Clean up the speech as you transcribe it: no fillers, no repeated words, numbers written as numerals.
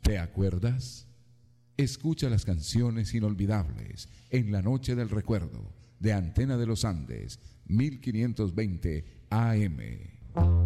¿Te acuerdas? Escucha las canciones inolvidables en la noche del recuerdo de Antena de los Andes, 1520 AM.